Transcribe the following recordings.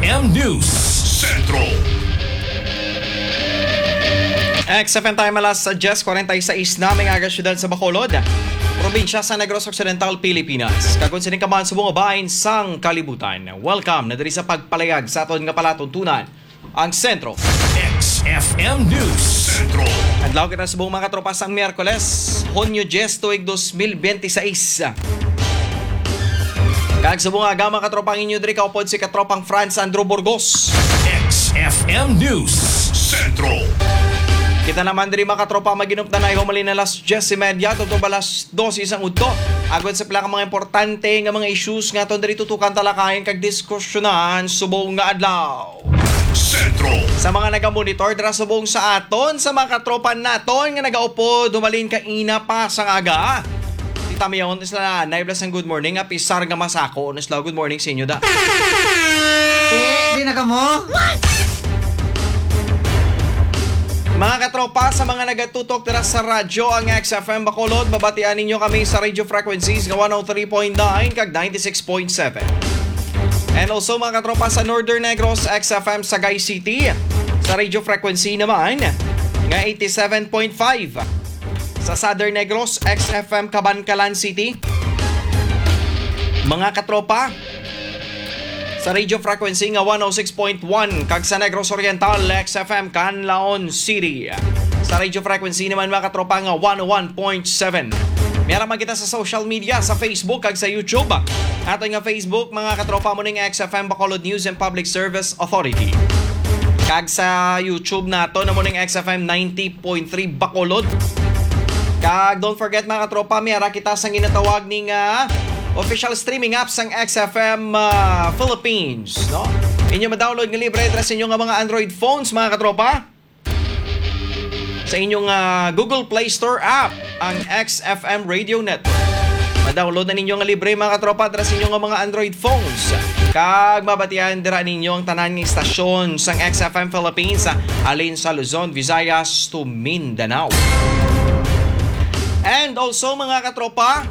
XFM News Centro. XFM time alas sa 10:46 naming aga syudad sa Bacolod, probinsya sa Negros Occidental, Pilipinas. Kagunsining kaman sa mga bahin sang kalibutan. Welcome na diri sa pagpalayag sa aton nga palatuntunan ang Sentro. XFM News Centro. Adlaw kita sa buong mga katropa sang Miyerkules, Hunyo 10 tuig 2026. Kag sa buong aga mga katropang inyo diri kaupod si katropang Franz Andrew Burgos. XFM News Centro. Kita naman diri mga katropa maginup na humalin na alas 10:30 tungtong balas 12 isang udto. Agad sa pila ka mga importante nga mga issues nga ton diri tutukan talakayan kag diskusyonan subong nga adlaw. Centro. Sa mga naga-monitor dira subong sa aton, sa mga katropa naton nga nagaupod humalin ka ina pa sang aga. Tita Mion isla naiblas ang good morning nga pisar nga masako. Isla good morning sa inyo da. Di na ka mo? Mga katropa, sa mga nagatutok dira sa radyo ang XFM Bacolod, babatian ninyo kami sa radio frequencies nga 103.9 kag 96.7. And also mga katropa sa Northern Negros, XFM Sagay City, sa radio frequency naman nga 87.5. Sa Southern Negros, XFM Cabancalan City. Mga katropa, sa radio frequency nga 106.1 kag sa Negros Oriental, XFM Canlaon City. Sa radio frequency naman mga katropa nga 101.7. Mayroon magkita sa social media, sa Facebook kag sa YouTube. Ato nga Facebook mga katropa mo ning XFM Bacolod News and Public Service Authority. Kag sa YouTube nato na mo ning XFM 90.3 Bacolod. Kag don't forget mga katropa, mayroon kita sang ginatawag ning official streaming apps ng XFM Philippines, no? Inyo ma-download nga libre dira sa inyong mga Android phones, mga katropa. Sa inyong Google Play Store app, ang XFM Radio Network. Ma-download na ninyo nga libre, mga katropa, dira sa inyong mga Android phones. Kag mabatian dira ninyo ang tanan nga istasyon sang XFM Philippines alin sa Luzon, Visayas to Mindanao. And also mga katropa,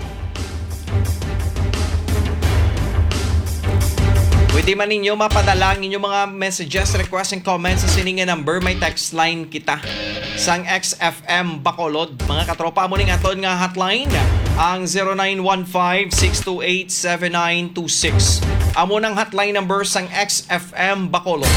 pwede man ninyo mapadala ang inyong mga messages, requests, and comments sa sininga number. May text line kita sang XFM Bacolod. Mga katropa mo ning aton nga hotline, ang 0915-628-7926. Amo ng hotline number sang XFM Bacolod.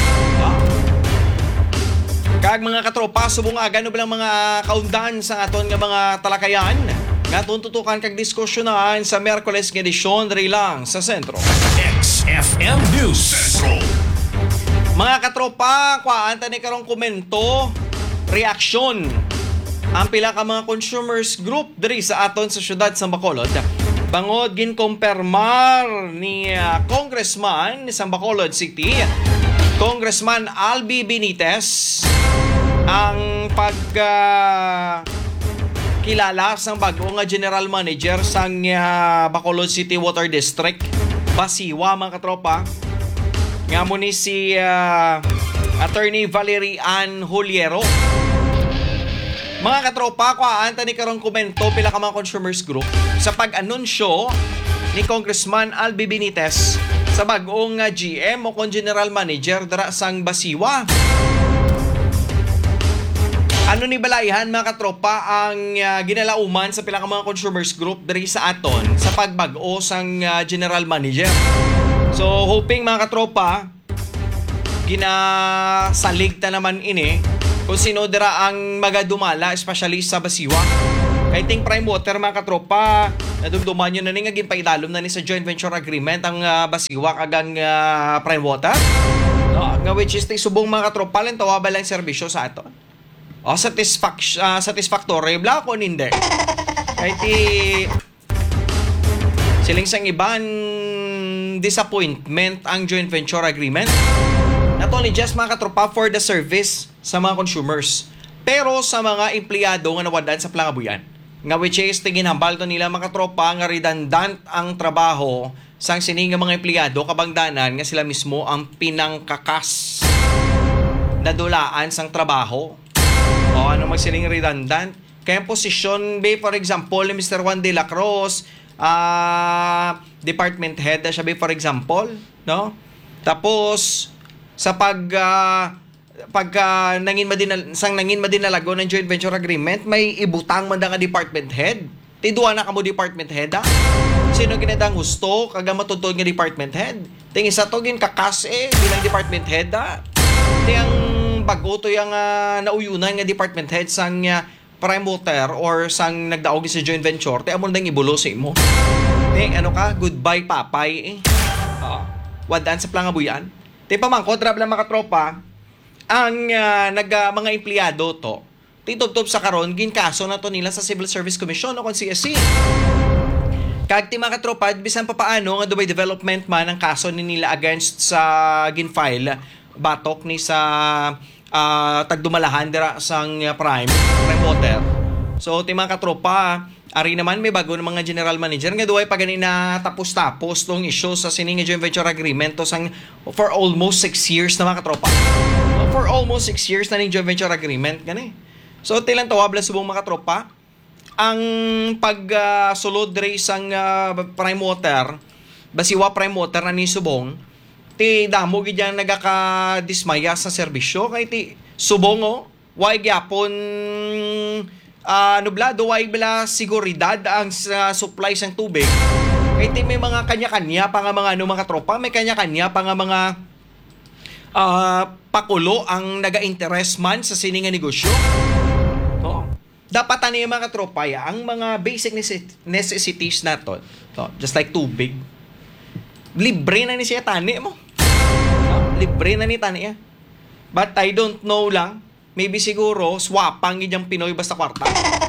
Kag mga katropa, subong aga no bilang mga kaundan sa aton nga mga talakayan nga tuntutukan kag diskusyonan sa Miyerkules nga edisyon diri lang sa Sentro. XFM News Centro. Mga katropa, kuhaan tani karong komento, reaksyon ang pila ka mga consumers group diri sa aton sa syudad sa Bacolod. Bangod ginkompermar ni Congressman sa Bacolod City, Congressman Albi Benitez, ang kilala sang bago nga general manager sang Bacolod City Water District, Basiwa, mga katropa. Nga mo ni si Attorney Valerie Ann Juliero. Mga katropa, kuhaan tani karong komento pila ka mga consumers group sa pag-anunsyo ni Congressman Albi Benitez sa bagong GM o kon general manager dara sang Basiwa. Ano ni balayhan mga katropa ang ginalauman sa pila ka mga consumers group diri sa aton sa pagbag-o sang general manager. So hoping mga katropa ginasalig ta naman ini kung sino dira ang magadumala, especially sa Basiwa. I think Prime Water mga katropa, nadumduman nyo na ni nga ginpaidalom na ni sa joint venture agreement ang Basiwa kag ang Prime Water. No, nga which is subong mga katropa lang tawaba lang serbisyo sa aton. O satisfactory bla ko hindi. Kahit siling sang iban disappointment ang joint venture agreement. Not only just mga katropa for the service sa mga consumers, pero sa mga empleyado nga nawadan sa Plangabuyan. Nga which is tingin hambal to nila mga katropa nga redundant ang trabaho sang sining nga mga empleyado kabangdanan nga sila mismo ang pinangkakas na dulaan sang trabaho. O ano magsiling redundant? Kaya posisyon, for example, ni Mr. Juan de la Cruz, department head na siya, for example, no? Tapos sa nangin madinalago ng joint venture agreement, may ibutang man da nga department head. Tiduan na kamo department head ha? Sino ginadang gusto kaga matutod nga department head? Ting isa to gin kakas bilang department head ha? Ti ang bago to yung nauyunan nga department head sang prime water or sang nagdaog sa joint venture, ti amo nang ibulo sa imo. Ano ka? Goodbye papay wadaan sa plangabuyan. Ti pamangkot rab lang mga tropa ang mga empleyado to. Titop-top sa karon ginkaso na to nila sa Civil Service Commission o kon CSC. Kag ti mga tropa bisan pa paano nga Dubai Development man ang kaso ni nila against sa ginfile batok ni sa tagdumalahan dira sang prime water. So ti mga katropa, ari naman may bago ng mga general manager nga duay pa gani na tapos tong issue sa sining joint venture agreement to sang for almost 6 years na mga katropa. For almost 6 years na ning joint venture agreement gani. So tilang tawabla subong mga katropa ang pagsulod diri sang prime water, basiwa prime water na ni subong ti damo gid yang nagaka-dismaya sa serbisyo kay ti subong way gyapon nublado way bala seguridad ang supply sang tubig. Kay ti may mga kanya-kanya pa nga mga mga tropa, may kanya-kanya pa nga mga pakulo ang naga-interest man sa sininga negosyo. Dapat ani mga tropa ang mga basic necessities naton. Just like tubig. Libre na ni siya tani mo. Libre na ni tani. But I don't know lang. Maybe siguro swapang gid ang Pinoy basta kwarta.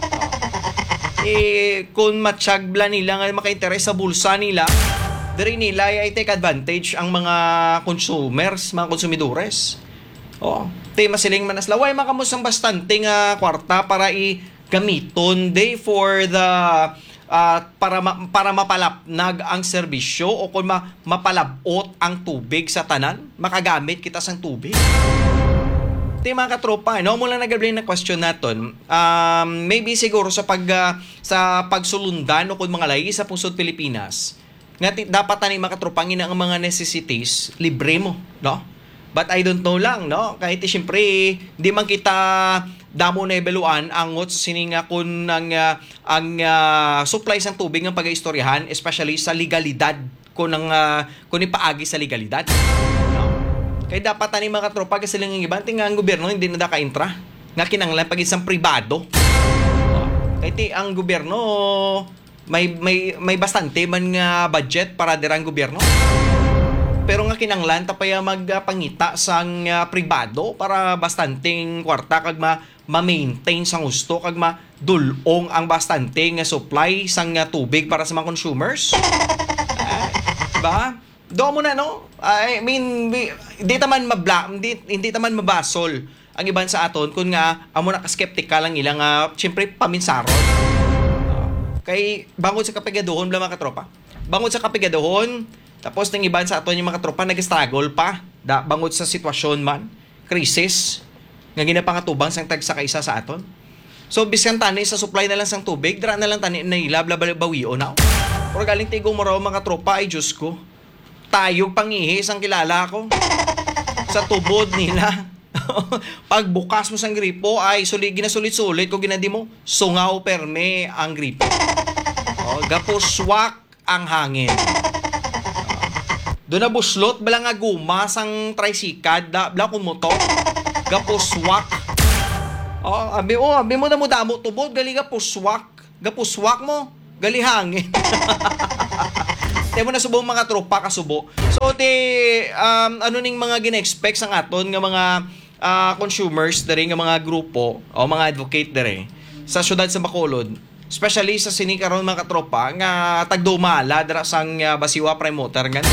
Kung matsyagla nila nga maka-interest sa bulsa nila, diri nila ay take advantage ang mga consumers, mga konsumidores. Te masiling manaslaway makamusang bastante nga kwarta para gamiton day for the para mapalapnag ang serbisyo o kung mapalabot ang tubig sa tanan, makagamit kita sang tubig. Ito yung mga katropa, mula nag-ablay na question natin, maybe siguro sa pagsulundan o kung mga lahi sa pusod Pilipinas, dapat tani mga katropa ang mga necessities, libre mo, no? But I don't know lang, no? Kahit siyempre, di man kita damo na ibeluan angot sa sininga kung ang supply sang tubig ng pag-istoryahan, especially sa legalidad kung ipaagi sa legalidad. No? Kaya dapat tani mga katropa kasi lang yung iba, ang gobyerno hindi na ka-intra. Nga kinanglan pag isang pribado. Kaya ang gobyerno may bastante man nga budget para dirang gobyerno. Pero nga kinanglan tapaya magpangita sang pribado para bastanting kwarta kag ma-maintain sang gusto kag madulong ang bastante nga supply sang tubig para sa mga consumers. Ba? Do mo na no? I mean, hindi taman mabasol ang iban sa aton kung nga amo na ka-skeptical lang ilang siyempre paminsaron. Kay bangod sa kapigadohon bla mga katropa. Bangod sa kapigadohon, tapos ng iban sa aton yung mga tropa nag-struggle pa bangod sa sitwasyon man, krisis nga ginapangatubang sang tag sa kaisa sa aton. So bisan tani sa supply na lang sang tubig, dira na lang tani na ilab bawion na. Or galing tigong mo raw mga tropa ay Diyos ko. Tayo pangihis ang kilala ko sa tubod nila. Pagbukas mo sang gripo ay ginasulit-sulit ko ginadi mo sungaw perme ang gripo. Gapuswak ang hangin. Doon na buslot bala nga gumas ang tricycad bala kung motor gapuswak. Abi mo na mo damo tubod gali gapuswak mo gali hangin. Temo na subong mga tropa kasubo. So ano ning mga gina-expect sang aton nga mga consumers diri nga mga grupo o mga advocate diri sa syudad sa Bacolod, especially sa sini karon mga katropa nga tagdumala dira sang basiwa prime water nga.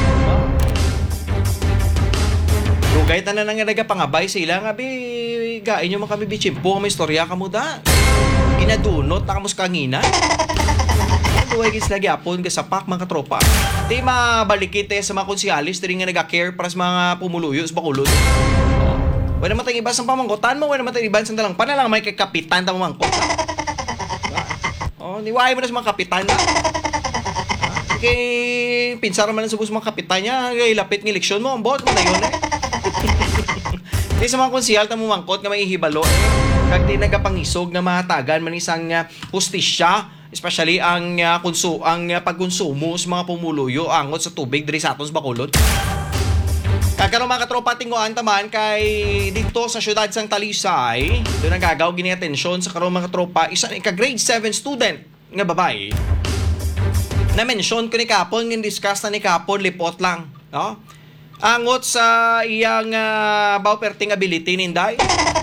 Dugay tanan nga nagapangabay sila nga gain nyo man kami bichimpo may istorya kamo da. Ginadunot na kamos kangina. Duway gis lagi apon ka sa pak mga katropa. Di mabalikit sa mga konsiyalis diri nga naga-care para sa mga pumuluyo sa Bacolod. Wala naman tayong iba sa pamangkotan mo, wala naman tayong iba sa dalang panalang may kapitan ta mamangkot. Niwaay mo na sa mga kapitan na. kay pinsara man sa bus mga kapitan niya, kay lapit ng eleksyon mo, ang bot mo na yun eh. Kaya sa mga konsihal, tamumangkot nga may ihibalo eh. Kag di nagapangisog na mahatagan man isang hustisya, especially ang pagkonsumo sa mga pumuluyo angot sa tubig diri sa aton sa Bacolod. Kagkaroon mga katropa tinguan taman kay dito sa syudad sang Talisay, doon nagagaw gini atensyon sa karon mga katropa, isa ka grade 7 student nga babae. Na-mention ko ni kapon, discuss na ni kapon, lipot lang, no? Angot sa iyang bauperting ability ninday.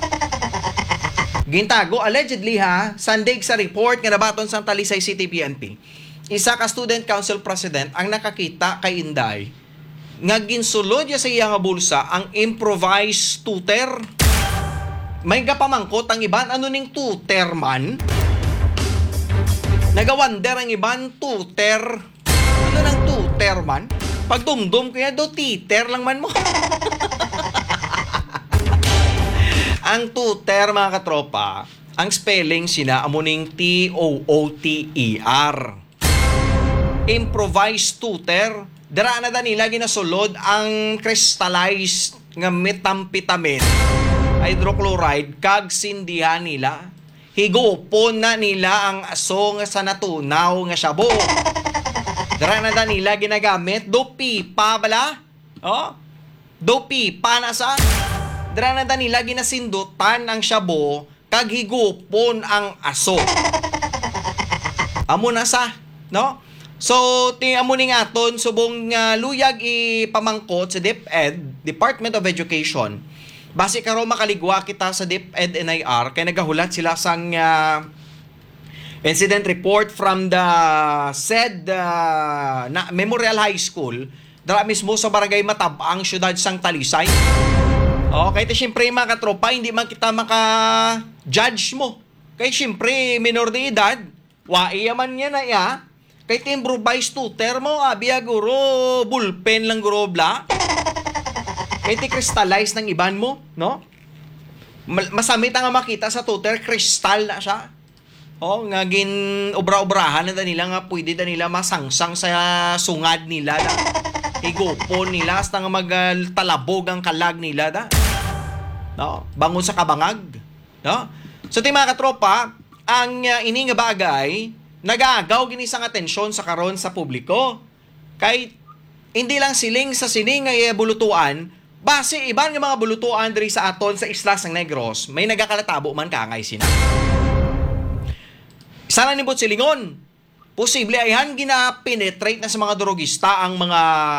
Gintago allegedly sandig sa report nga nabaton sa Talisay City PNP. Isa ka student council president ang nakakita kay Inday nga ginsulod niya sa iyang bulsa ang improvised tutor. May kapamangkot ang iban ano ning tutor man. Nagawander ang iban tutor. Ano nang tutor man? Pagdumdum kaya do teacher lang man mo. Ang tutor mga katropa, ang spelling sina amuning TOOTER. Improvised tutor. Dara na nila ginasulod ang crystallized nga methamphetamine, hydrochloride kag sindihan nila. Higupon na nila ang aso nga sa natunaw nga syabo. Dara na nila ginagamit do pipa bala. Oh? Do pipa na sa. Dara na nila ginasindutan ang syabo kag higupon ang aso. Amo na sa, no? So, amo ni aton subong luyag ipamangkot sa DepEd, Department of Education. Base karon makaligwa kita sa DepEd NIR kay nagahulat sila sang incident report from the said Memorial High School dara mismo sa barangay Matabang, syudad sang Talisay. Okay, te syempre mga katropa, hindi man kita maka-judge mo. Kay syempre minor de edad, wai man niya na ya. Kay improvise tutor mo, abiya guro, bullpen lang guro bla. Kay crystallize ng iban mo, no? Masamit nga makita sa tutor, crystal na siya. Oh, nga gin obra-obrahan na nila nga pwede na nila masangsang sa sungad nila da. Igupon nila hasta nga magtalabog ang kalag nila da. No? Bangon sa kabangag, no? So mga katropa, ang ini nga bagay nagagaw gini sang atensyon sa karon sa publiko. Kay hindi lang siling sa sining nga bulutuan, base iban nga mga bulutuan diri sa aton sa Isla San Negros, may nagakalatabo man kaangay sina. Sana nibot silingon. Posible ayhan gina-penetrate na sa mga drogista ang mga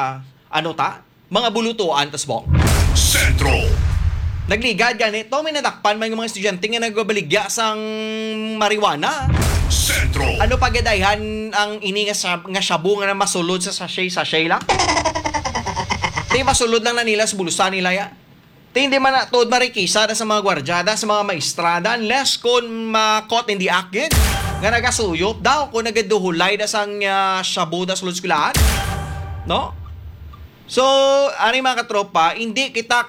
mga bulutuan tas bok. Sentro. Nagligad ganito, may nadakpan man yung mga estudyante nga nagbabaligya sang marijuana. Sentro. Ano pagadayhan ang ini nga shabu nga na masulod sa sachet lang? Masulod lang na nila sa bulsa nila ya. Hindi man na tod marikisa na sa mga gwardyada, sa mga maestrada, unless kung ma-caught in the act yun. Nga nagasuyop daw kung nagaduhulay na sang shabu na sulod skulahan. No? So, mga katropa, hindi kita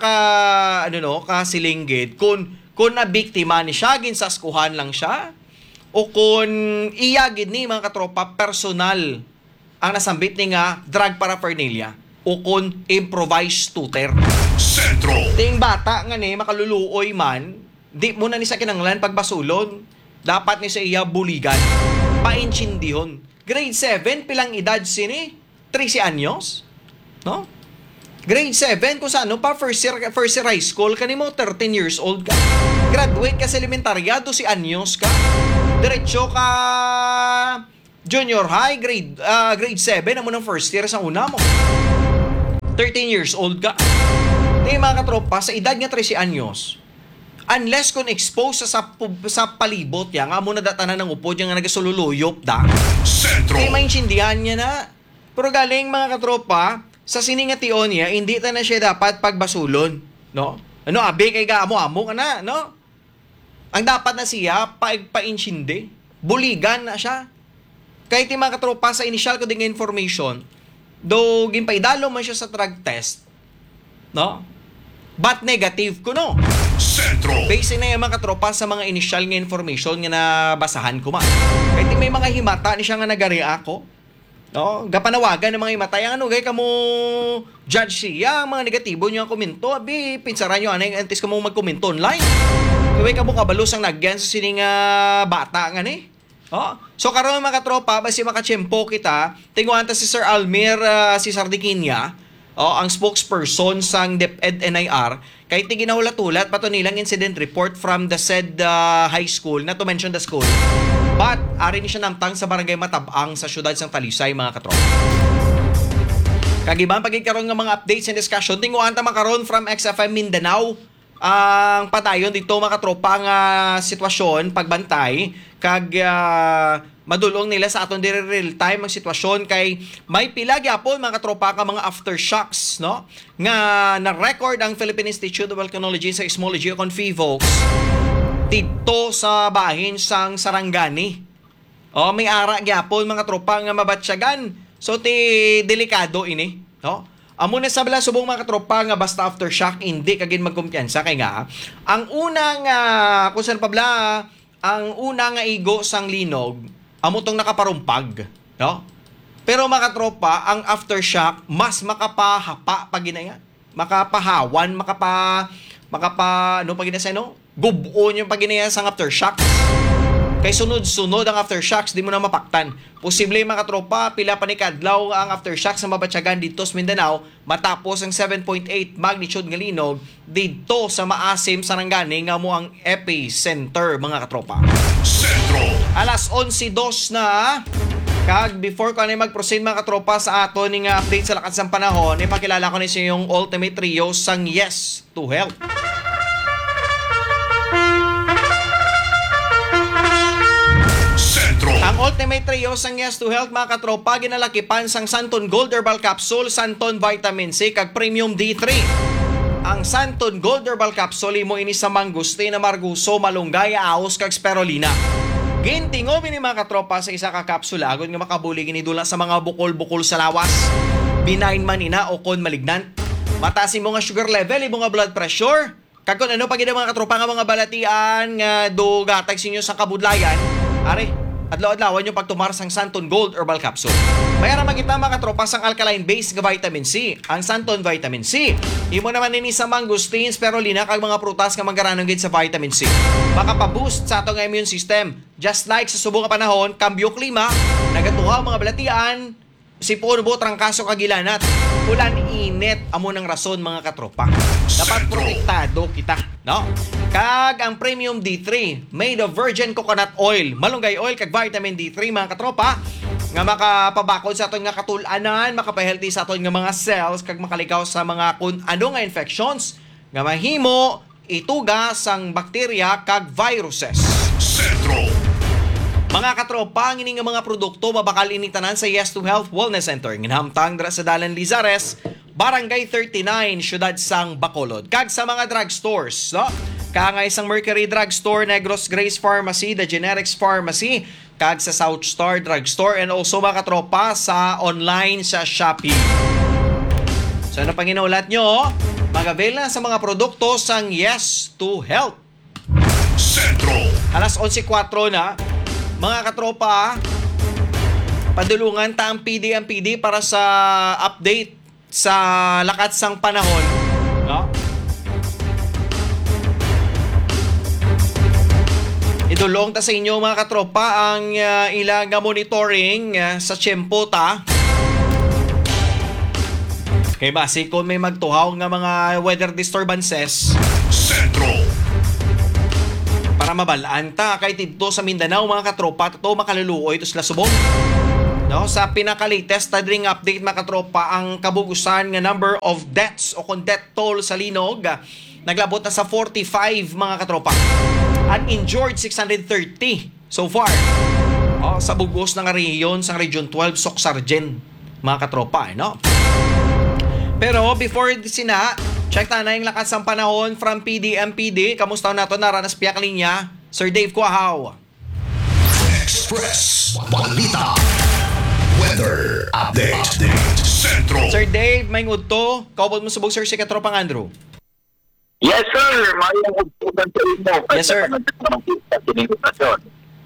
kasilinggit kung na biktima ni siya, ginsaskuhan lang siya, o kung iyagid ni mga katropa personal ang nasambit ni nga drug paraphernalia o kung improvised tutor. Sentro. Ting bata nga ni makaluluoy man, di mo na ni sa kinanglan pagbasulon, dapat ni sa iya buligan, painchindihon. Grade 7, pilang edad sini? 13 anyos? No? Grade 7, kung saan, first year high school, kanimo 13 years old ka. Graduate ka sa elementarya, 12 anyos ka. Diretso ka junior high, grade 7, amo ng first year sa una mo. 13 years old ka. Mga katropa, sa edad nga 13 anyos, unless kung expose sa palibot yan, nga muna datanan ng upod yung nga nagasululuyop da. Sentro. Maintindihan niya na. Pero galing mga katropa, sa siningation niya, hindi na siya dapat pagbasulon. No? Abi kay amo ka na, no? Ang dapat na siya, painchindi. Buligan na siya. Kahit yung mga katropa sa initial ko ding information, do gimpaidalo man siya sa drug test, no? But negative ko, no? Sentro. Base na yung mga katropa sa mga initial nga information nga nabasahan ko man. Kahit may mga himata ni siya nga nagari ako, No, gapanawagan ng mga imatay ano gay kamo judge siya ang mga negatibo niyo ang komento abi pinsaran niyo anay antes kamo magkomento online. Kaya kamo kabalos ang nagyan sa sining bata nga ni. Oh. So karon mga katropa basi makachempo kita tinguan ta si Sir Almir si Sardiquinia. Ang spokesperson sang DepEd NIR kay ti ginahulat-ulat pato nilang incident report from the said high school not to mention the school. But, ari ni siya namtang sa barangay Matabang sa syudad sang Talisay, mga katropa. Kagiban pagkikaroon ng mga updates and discussion, tinguan ta makaroon from XFM Mindanao ang padayon dito mga katropa nga sitwasyon, pagbantay, kag madulong nila sa aton dire real time ang sitwasyon kay may pila gyapon mga katropa ka mga aftershocks no nga na-record ang Philippine Institute of Volcanology sa Seismology o Confivox dito sa bahin sang Sarangani. May ara gyapon mga tropa nga mabatsyagan. So ti delikado ini, no? Amo na sabla subong mga tropa nga basta aftershock hindi kagin magkumpiyansa kay nga ang unang kung saan pabla ang unang nga igo sang linog amo tong nakaparumpag, no? Pero mga tropa ang aftershock mas makapahapa pag ginaya. Makapahawan, makapa ano pag ginasa no? Gubuon yung paginaya sa aftershock. Kay sunod-sunod ang aftershocks, di mo na mapaktan. Posible mga katropa, pila pa ni kadlaw ang aftershocks sa mabatsyagan dito sa Mindanao matapos ang 7.8 magnitude nga linog dito sa Maasim, Sarangani nga mo ang epicenter mga katropa. Sentro. Alas 11:02 na. Kag before ko na mag-proceed mga katropa sa ato ning update sa lakas ng panahon, ipakilala ko na sa yung ultimate trio sang Yes to Health. Ang ultimate trio sang Yes to Health mga katropa ginalakipan sang Santon Gold Herbal Capsule, Santon Vitamin C kag Premium D3. Ang Santon Gold Herbal Capsule imo ini sa mangustin na marguso, malunggay, aos kag spirulina. Gintingo ni mga katropa sa isa ka kapsula agon nga makabuli ginidula sa mga bukol-bukol sa lawas. Benign man ina o kon malignant. Mataas imo nga sugar level, imo nga blood pressure. Kag kun ano pag mga katropa nga mga balatian nga dugatag sinyo sa kabudlayan. Are adlaw-adlawan yung pagtumar sang Santon Gold Herbal Capsule. Mayara magita mga katropa sang alkaline base nga vitamin C. Ang Santon Vitamin C. Imo naman nini sa mangustin, spirulina kag mga prutas nga manggaranong gid sa vitamin C. Makapa-boost sa atong immune system. Just like sa subong nga panahon, kambyo klima, nagatuhaw mga balatian, sipon bo trangkaso kagilanat. Ulan init amo nang rason mga katropa. Dapat protektado kita, no? Kag ang Premium D3 made of virgin coconut oil, malunggay oil kag vitamin D3 mga katropa nga makapabakod sa aton nga katulanan, makapahealthy sa aton nga mga cells kag makalikaw sa mga kun ano nga infections nga mahimo ituga sang bakterya kag viruses. Sentro. Mga katropa, ang ining mga produkto mabakal initanan sa Yes to Health Wellness Center. Ginhamtang dra sa Dalan Lizares, Barangay 39, Syudad sang Bacolod. Kag sa mga drugstores, no? Kangay sang Mercury Drugstore, Negros Grace Pharmacy, The Generics Pharmacy, kag sa South Star Drugstore, and also mga katropa sa online sa Shopee. So ano pang inulat nyo? Mag-avail na sa mga produkto sang Yes to Health. Sentro. Alas 11:04 na. Mga katropa, padulungan ta ang PDMPD para sa update sa lakat sang panahon, no? Idulong ta sa inyo mga katropa ang ilang monitoring sa tiyempo ta. Kay base kung may magtuhaw nga mga weather disturbances, Sentro. para mabalaan ta kay dito sa Mindanao mga katropa to makaluluoy to sila subong. No, sa pinaka-latest tadring update mga katropa ang kabugusan nga number of deaths o kung death toll sa linog naglabot na sa 45 mga katropa. Uninjured 630 so far. Sa bugos ng rehiyon sa Region 12 Socsargen mga katropa, no? Pero before sina check na yung lakas ng panahon from PDMPD. Kamusta nato naranas piyak linya? Sir Dave Kuahaw. Express Balita. Weather Update. Sentro. Sir Dave, may ngudto. Kaupod mo subog Sir si Katropang Andrew. Yes, sir. Mayroong uputan sa inyo. Yes, sir.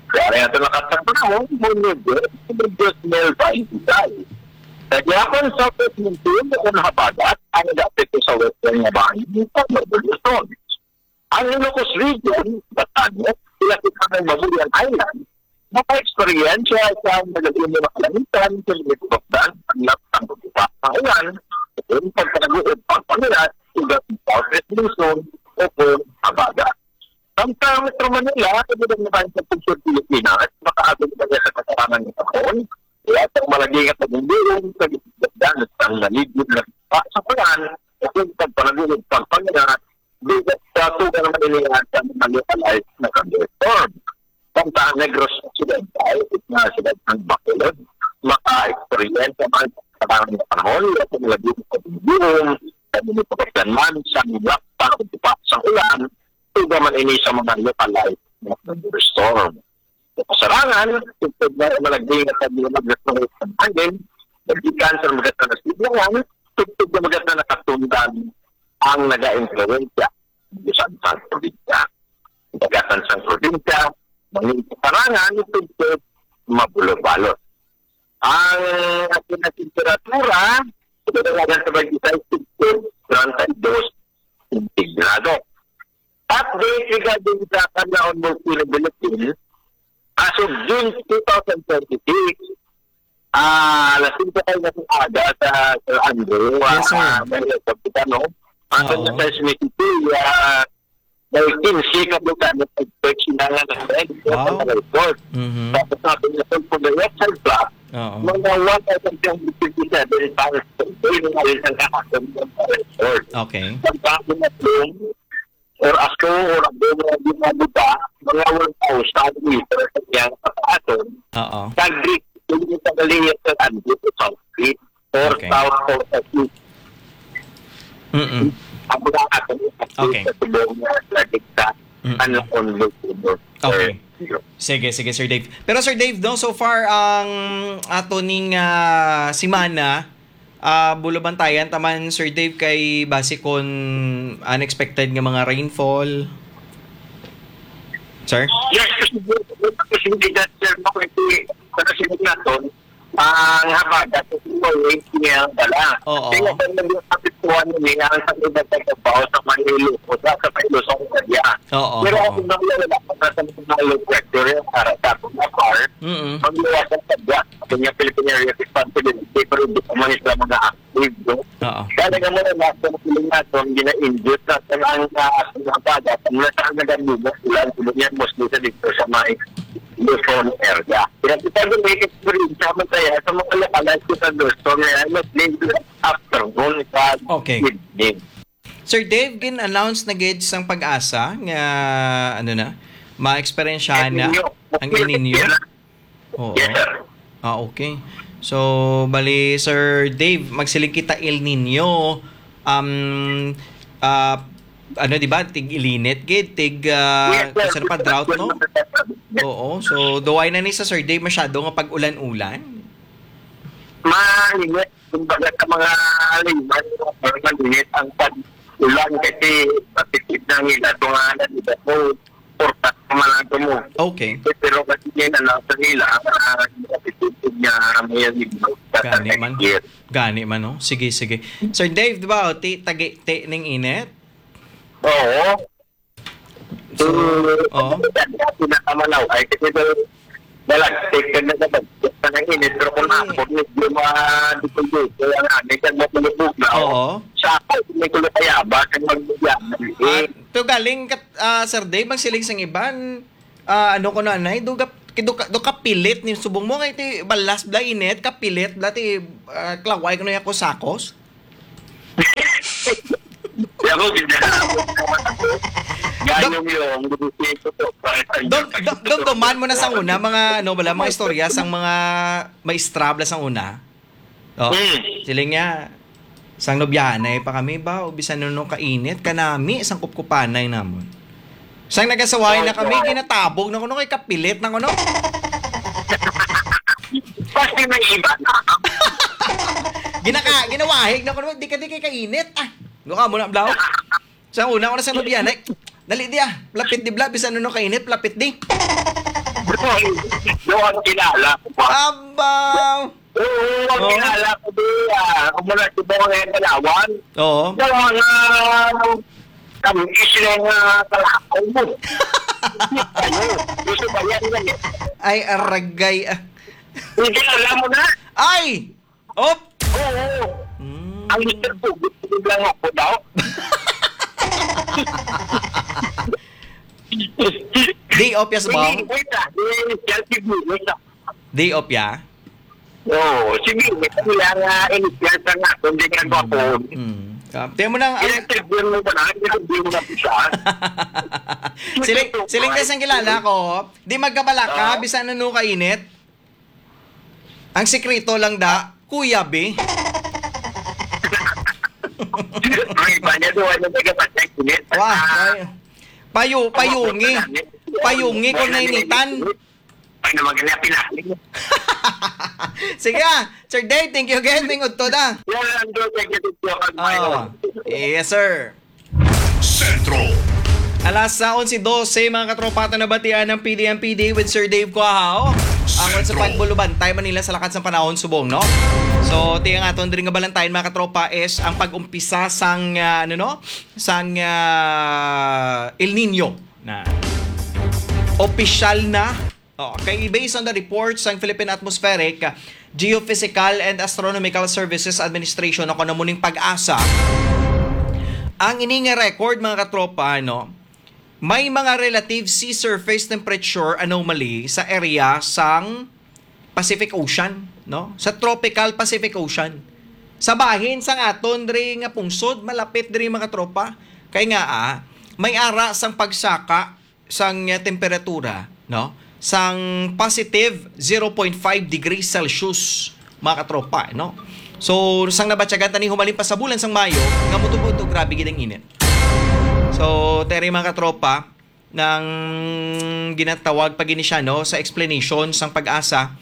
Kaya ito nakatapanahon, Diyos Melvin Isay. Kaya kung sa Presminto, kung habagat, ang dapit ko sa western na bahay, dito Luzon. Ang Ilocos Region, Batangas, sila kita ng Mabuyan Island, maka-experiensya sa magagawin ng kalamitan, sa Limitropdan, ang lapang pagkipas ng ulan, kung pagkanaguod pang pangilat, sugat ng Southwest Luzon, o kung habagat. Samtang Metro Manila, kabilang naman sa Pugsod Pilipinas, makaagod pa niya sa kasarangan ng panahon, kaya itong malaging at naging sa gitagdan at ang naligid na sa kulan, kung pagpanagulit pang pangilat, bigat sa tuga ng Manila sa nalipalize na thunderstorm. Samtang Negros Occidental, na sila ng Bacolod, maka-experience naman sa kasarangan ng panahon, at ang malaging sa bingong, sa Minipagdan man, sa nilak, para kutipak sa ulan, tuga man ini sa mga localized na thunderstorm. Sa kasarangan, tugtog na malaging at ang mag-restoration ng hangin, nagdikan sa magat na nasiglangan, tugtog na magat na nakatundan ang naga-influensya ng San Provincia. Nagatan San Provincia, mga kasarangan, tugtog mabulo-balot. Ang ating na temperatura, pagkakagan sa Bagitay, tugtog 32 centigrado. Update regarding sa Canlaon Multilo Bulletin, as of June 2026, alas 5 kayo na sa aga sa Sir Andrew, Yes, sir. Kapitano, ang sa seismicity, may 15 kabutan na pag-search na nga ng report. Tapos natin na po the website clock, mga 1,057 para sa isang kakasang report. Okay. Pagkakasang na po, or asko or ang mga buta, mga 1,000 meter sa kanyang kapaaton, Oo. tag-grid, yung sa galiyat sa Andrew to South Street, or Okay. South Coast Street. Mm-mm. Ang mga aton Okay. sa tulong na nadikta, ano on look. Okay. Sige, Sir Dave. Pero Sir Dave, no, so far ang ato ning simana bulubantayan taman Sir Dave kay base kon unexpected nga mga rainfall. Sir? Yes, kasi hindi na sir mo kasi natin ang habagat sa way niya dala. Oo. Kaya kung nag-apituan niya ang sa iba sa kabaw sa Manilo o sa Pailosong Kaya. Oo. Pero kung nawala pa sa mga low pressure para sa mga part, magluwasan sa biyak. Kanya Philippine Area Responsibility pero hindi pa man sila mga active. No? Oo. Kaya nga muna nasa piling nato ang gina-induce na sa mga habagat. Mula sa nag-anugas sila ang mostly sa dito sa mga Luzon area. Kaya kita doon may experience naman tayo sa mga lakalas ko sa Luzon na mas late afternoon sa evening. Sir Dave, gin-announce na gauge sang pag-asa nga ano na, ma-experiensyahan na ang El Nino. Oo. Yes, sir. Okay. So, bali Sir Dave, magsiling kita El Nino. Ano, di ba? Tig ilinit, gid, tig kasi pa drought, no? Oo. So, duway na ni sa Sir Dave masyado nga pag-ulan-ulan. Malinit. Kumbaga sa mga aliman, malinit ang pag-ulan kasi patitid na nila tunganan nila mo. Portat kumalato mo. Okay. Pero kasi yun na sa nila, patitid niya may nito. Gani man, no? Sige. Sir Dave, di ba? Tagi ning init? Oo. So, oo. Pinakamalaw ay kasi dalagtik ka na naman. Sa nanginit, pero kung ako, medyo dito. Kaya nga, may kang matulubog na. Oo. Sa ako, may kulo kaya ba? Kang magbigyan. To galing, Sir Dave, magsiling sang iban, ano ko na, anay, do kapilit ni subong mo, ngay ti balas, bla init, kapilit, bla ti klaway ko na ako sakos. Kaya ko, ganyan yung Dong duman mo na sa una mga ano bala mga istorya sang mga maistrabla sang una. Oh. Siling niya sang nobyanay pa kami ba o bisan no kainit kanami sang kupkupanay namon. Sang nagasaway na kami ginatabog na kuno kay kapilit na kuno. Kasi may iba na. Ginawahig na kuno di kay kainit ah. Go ka mo na blaw. Sang una ko na sang nobyanay. Dali di lapit di bla bisan no kainit lapit di. Doon ang kilala ko pa. Aba! Oo, ang Oo. kilala ko doon. Kumula si Bong Palawan. Oo. Yung mga kamis na kalakaw mo. Ano? Gusto ba yan yan eh? Ay, aragay. Hindi alam mo na. Ay! Op! Oo. Ang Mr. Pugot, lang ako daw. Day off ya sa bang? Wait ah. Wait ah. Day off ya? Oo. Sige, kaya nga initial sa nga. Kung di nga ako. Tingnan mo nang... I-interview mo ba na? I-interview mo na po siya. Siling kasi ang kilala ko, di magkabala ka, bisan ano kainit. Ang sekreto lang da, Kuya B. Ang iba niya doon, ano ba kapatid? Wah, payungi. Payungi kung nainitan. Ay naman ganyan pinahin. Sige Sir Dave, thank you again. Mingod to da. Yan lang doon, Yes, sir. Sentro. Alas 11:12, mga katropata na batian ng PDMPD with Sir Dave Quahao. Ang sa pagbulubantay Manila sa lakas ng panahon subong, no? So, tiyan nga aton diri nga balantayan mga katropa is ang pag-umpisa sang El Nino na official na. Kay based on the reports ng Philippine Atmospheric, Geophysical and Astronomical Services Administration ako na muning pag-asa. Ang ining record mga katropa, no? May mga relative sea surface temperature anomaly sa area sang Pacific Ocean, no? Sa tropical Pacific Ocean. Sa bahin sang aton diri nga pungsod malapit diri mga tropa. Kay nga may ara sang pagsaka sang temperatura, no? Sang positive 0.5 degrees Celsius mga katropa, no? So sang nabatyagan tani humalin pa sa bulan sang Mayo nga mutubuto grabe gid ang init. So, teri mga katropa, ng ginatawag pag siya, no, sa explanation sang pag-asa,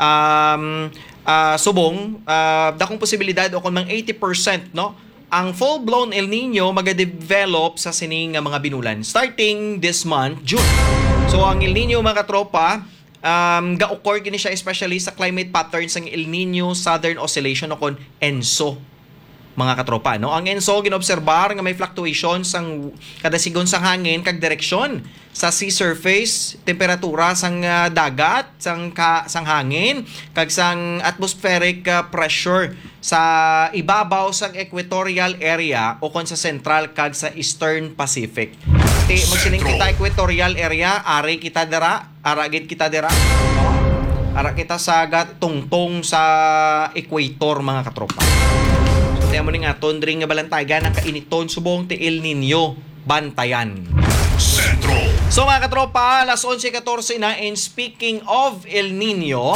subong, dakong posibilidad o kung mang 80%, no, ang full-blown El Nino magadevelop sa sining mga binulan starting this month, June. So, ang El Nino mga katropa, ga-occur kini siya especially sa climate patterns ng El Nino Southern Oscillation o kon ENSO. Mga katropa, no? Ang ENSO ginobserbar nga may fluctuations sang kada sigon sang hangin kag direksyon sa sea surface, temperatura sang dagat, sang hangin kag sang atmospheric pressure sa ibabaw sang equatorial area o kon sa central kag sa eastern Pacific. Magsiling kita equatorial area, ari kita dira, aragid kita dira. Ara kita sa tungtong sa equator mga katropa. Kaya mo nga tondring nga balantagan ang kainiton subong ti El Nino bantayan. Sentro. So mga katropa, alas 11:14 na, and speaking of El Nino,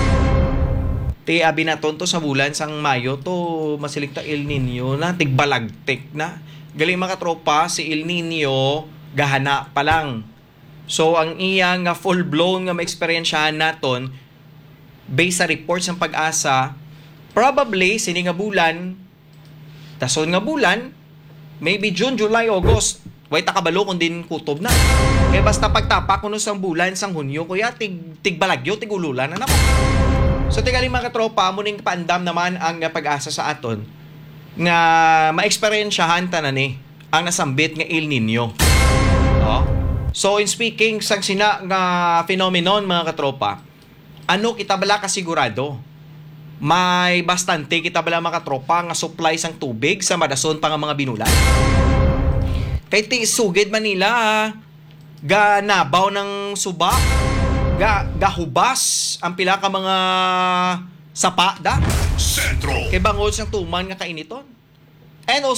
ti abi naton to sa bulan sang Mayo to masiligta El Nino na tigbalagtik na. Galing mga katropa, si El Nino gahana pa lang. So ang iya nga full blown nga maexperyensyahan naton based sa reports ng pag-asa, probably sini nga bulan, tason nga bulan, maybe June, July, August, way takabalo kung din kutob na. Kaya basta pagtapak kuno sang bulan sang Hunyo, kuya tigbalagyo, tigululan na naman. So tigali mga katropa, muning paandam naman ang pag-asa sa aton nga maexperyensyahan tanan ang nasambit nga El Nino. So in speaking sang sina nga phenomenon mga katropa, ano kita bala kasigurado? May bastante kita bala mga katropa nga supply sang tubig sa madason pa nga mga binulan. Kay ti sugid Manila, ga nabaw ng suba, ga hubas ang pila ka mga sapa da. Sentro. Kay bangod sang tuman nga kainiton. And also